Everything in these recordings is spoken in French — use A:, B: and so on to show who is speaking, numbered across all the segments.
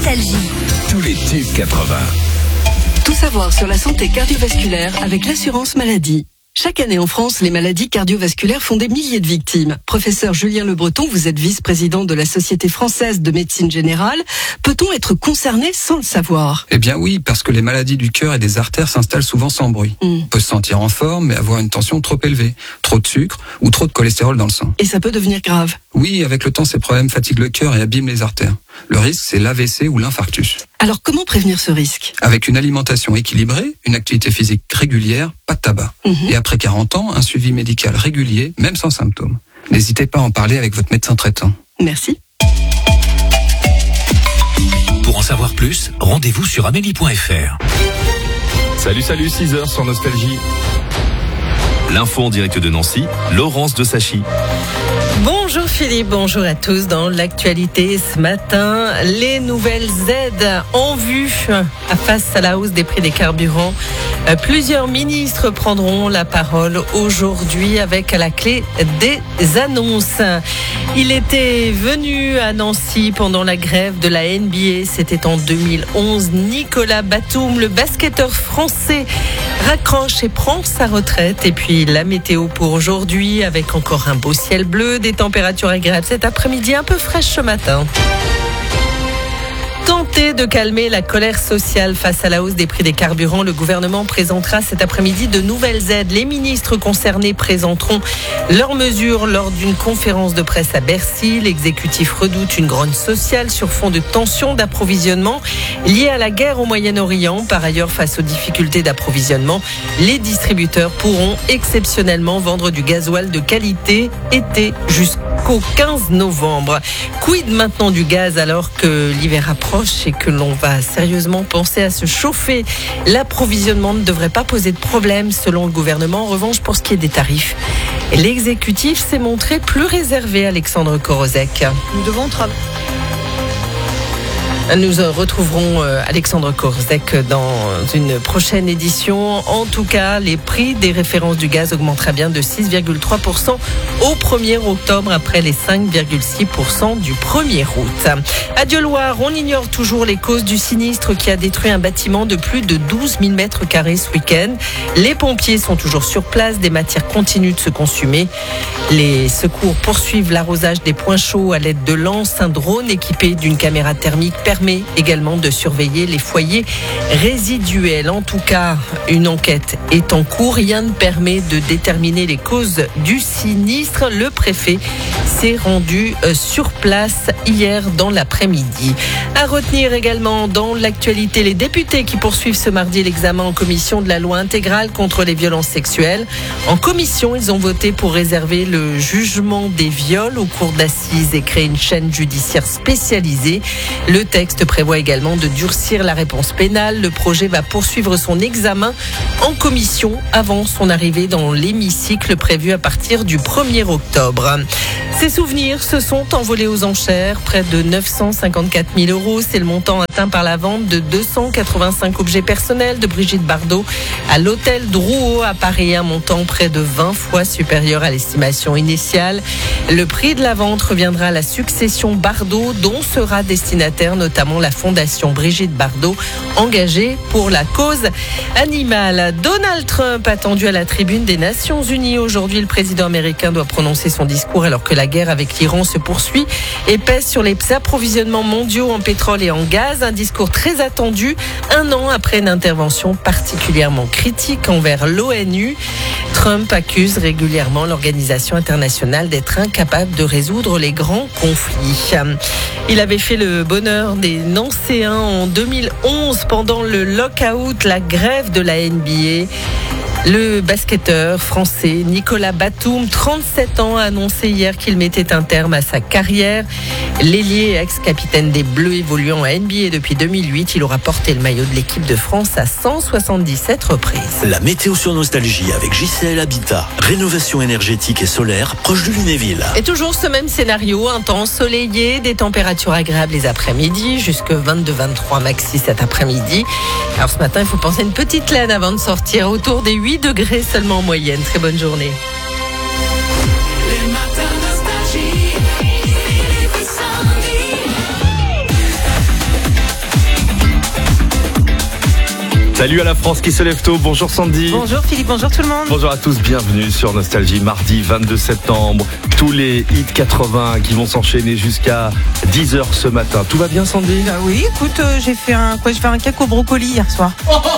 A: Nostalgie.
B: Tous les tubes 80.
C: Tout savoir sur la santé cardiovasculaire avec l'assurance maladie. Chaque année en France, les maladies cardiovasculaires font des milliers de victimes. Professeur Julien Le Breton, vous êtes vice-président de la Société française de médecine générale. Peut-on être concerné sans le savoir ?
D: Eh bien oui, parce que les maladies du cœur et des artères s'installent souvent sans bruit. On peut se sentir en forme, mais avoir une tension trop élevée, trop de sucre ou trop de cholestérol dans le sang.
C: Et ça peut devenir grave.
D: Oui, avec le temps, ces problèmes fatiguent le cœur et abîment les artères. Le risque, c'est l'AVC ou l'infarctus.
C: Alors comment prévenir ce risque ?
D: Avec une alimentation équilibrée, une activité physique régulière, pas de tabac. Et après 40 ans, un suivi médical régulier, même sans symptômes. N'hésitez pas à en parler avec votre médecin traitant.
C: Merci.
B: Pour en savoir plus, rendez-vous sur amélie.fr.
E: Salut, 6h sur Nostalgie. L'info en direct de Nancy, Laurence de Sachy.
F: Bonjour Philippe, bonjour à tous. Dans l'actualité ce matin, les nouvelles aides en vue face à la hausse des prix des carburants. Plusieurs ministres prendront la parole aujourd'hui avec à la clé des annonces. Il était venu à Nancy pendant la grève de la NBA, c'était en 2011. Nicolas Batum, le basketteur français, raccroche et prend sa retraite. Et puis la météo pour aujourd'hui avec encore un beau ciel bleu, des températures agréables cet après-midi, un peu fraîches ce matin. Tenter de calmer la colère sociale face à la hausse des prix des carburants, le gouvernement présentera cet après-midi de nouvelles aides. Les ministres concernés présenteront leurs mesures lors d'une conférence de presse à Bercy. L'exécutif redoute une grogne sociale sur fond de tensions d'approvisionnement liées à la guerre au Moyen-Orient. Par ailleurs, face aux difficultés d'approvisionnement, les distributeurs pourront exceptionnellement vendre du gasoil de qualité été jusqu'au 15 novembre. Quid maintenant du gaz alors que l'hiver approche et que l'on va sérieusement penser à se chauffer? L'approvisionnement ne devrait pas poser de problème selon le gouvernement. En revanche, pour ce qui est des tarifs, l'exécutif s'est montré plus réservé. Alexandre Korozek.
G: Nous devons travailler.
F: Nous retrouverons Alexandre Korozek dans une prochaine édition. En tout cas, les prix des références du gaz augmentera bien de 6,3% au 1er octobre après les 5,6% du 1er août. À Dieuloir, on ignore toujours les causes du sinistre qui a détruit un bâtiment de plus de 12 000 mètres carrés ce week-end. Les pompiers sont toujours sur place, des matières continuent de se consumer. Les secours poursuivent l'arrosage des points chauds à l'aide de lances. Un drone équipé d'une caméra thermique permet également de surveiller les foyers résiduels. En tout cas, une enquête est en cours. Rien ne permet de déterminer les causes du sinistre. Le préfet s'est rendu sur place hier dans l'après-midi. À retenir également dans l'actualité, les députés qui poursuivent ce mardi l'examen en commission de la loi intégrale contre les violences sexuelles. En commission, ils ont voté pour réserver le jugement des viols aux cours d'assises et créer une chaîne judiciaire spécialisée. Le texte prévoit également de durcir la réponse pénale. Le projet va poursuivre son examen en commission avant son arrivée dans l'hémicycle prévu à partir du 1er octobre. Ces souvenirs se sont envolés aux enchères, près de 954 000 €. C'est le montant atteint par la vente de 285 objets personnels de Brigitte Bardot à l'hôtel Drouot à Paris, un montant près de 20 fois supérieur à l'estimation initiale. Le prix de la vente reviendra à la succession Bardot, dont sera destinataire notamment la fondation Brigitte Bardot, engagée pour la cause animale. Donald Trump attendu à la tribune des Nations Unies. Aujourd'hui, le président américain doit prononcer son discours alors que la guerre avec l'Iran se poursuit et pèse sur les approvisionnements mondiaux en pétrole et en gaz. Un discours très attendu, un an après une intervention particulièrement critique envers l'ONU. Trump accuse régulièrement l'organisation internationale d'être incapable de résoudre les grands conflits. Il avait fait le bonheur des Nancéens en 2011 pendant le lockout, la grève de la NBA. Le basketteur français Nicolas Batum, 37 ans, a annoncé hier qu'il mettait un terme à sa carrière. L'ailier ex-capitaine des Bleus évoluant à NBA depuis 2008, il aura porté le maillot de l'équipe de France à 177 reprises.
H: La météo sur Nostalgie avec JCL Habitat. Rénovation énergétique et solaire proche de Lunéville.
F: Et toujours ce même scénario, un temps ensoleillé, des températures agréables les après-midi, jusque 22-23 maxi cet après-midi. Alors ce matin, il faut penser une petite laine avant de sortir, autour des 8 degrés seulement en moyenne. Très bonne journée.
E: Salut à la France qui se lève tôt. Bonjour Sandy.
F: Bonjour Philippe, bonjour tout le monde.
E: Bonjour à tous, bienvenue sur Nostalgie, mardi 22 septembre. Tous les hits 80 qui vont s'enchaîner jusqu'à 10h ce matin. Tout va bien Sandy?
F: Oui, écoute, j'ai fait un cake au brocoli hier soir.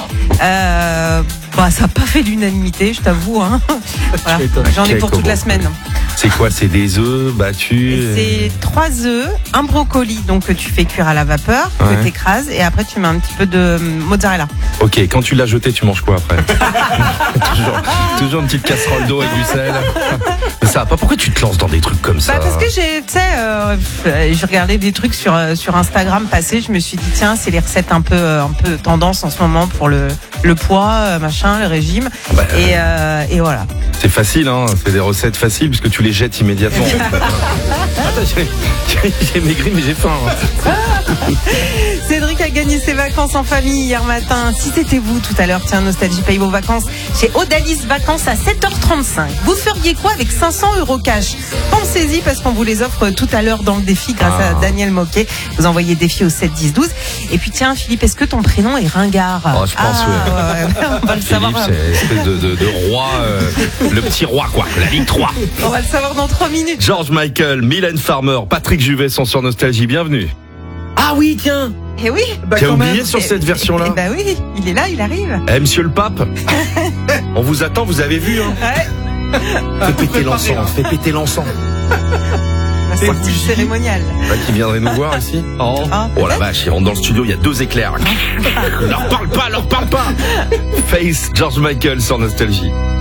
F: Ça n'a pas fait l'unanimité, je t'avoue. Hein. Voilà. J'en ai pour toute la semaine.
E: C'est quoi? C'est des œufs battus?
F: C'est 3 œufs, un brocoli donc que tu fais cuire à la vapeur, que tu écrases et après tu mets un petit peu de mozzarella.
E: Ok, quand tu l'as jeté, tu manges quoi après? toujours une petite casserole d'eau avec du sel. Mais ça va pas, pourquoi tu te lances dans des trucs comme ça?
F: Parce que j'ai regardé des trucs sur Instagram passer, je me suis dit tiens, c'est les recettes un peu tendance en ce moment pour le poids, machin, le régime. Et voilà.
E: C'est facile, hein, c'est des recettes faciles puisque tu les jettes immédiatement. Attends, j'ai maigri mais j'ai faim.
F: Cédric a gagné ses vacances en famille hier matin. Si c'était vous tout à l'heure, tiens, Nostalgie paye vos vacances chez Odalis Vacances à 7h35. Vous feriez quoi avec 500 € cash? Pensez-y parce qu'on vous les offre tout à l'heure dans le défi grâce à Daniel Moquet. Vous envoyez défi au 7-10-12. Et puis tiens Philippe, est-ce que ton prénom est Ringard?
E: Je pense oui.
F: On va le savoir.
E: Philippe, c'est une espèce de roi, le petit roi quoi, la ligue 3.
F: On va le savoir dans 3 minutes.
E: George Michael, Mylène Farmer, Patrick Juvet sont sur Nostalgie, bienvenue.
A: Ah oui, tiens.
F: Eh oui.
E: T'as oublié sur cette version-là?
F: Bah oui, il est là, il arrive.
E: Monsieur le pape, on vous attend, vous avez vu hein?
F: Ouais.
A: Fais péter l'encens, fais péter l'encens.
F: C'est le style cérémonial.
E: Qui viendrait nous voir ici? Oh la vache, ils rentrent dans le studio, il y a 2 éclairs. Leur parle pas. Face, George Michael sur Nostalgie.